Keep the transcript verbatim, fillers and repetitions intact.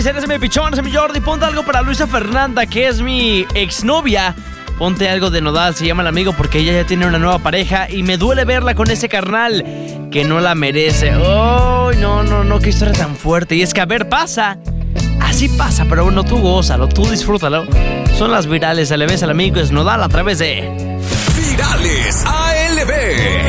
Eres mi pichón, ese mi Jordi. Ponte algo para Luisa Fernanda, que es mi exnovia. Ponte algo de Nodal, se llama el amigo, porque ella ya tiene una nueva pareja y me duele verla con ese carnal que no la merece. ¡Oh, no, no, no! ¡Qué historia tan fuerte! Y es que, a ver, pasa. Así pasa, pero bueno, tú gózalo, tú disfrútalo. Son las virales, se le ves al amigo, es Nodal a través de... Virales A L B.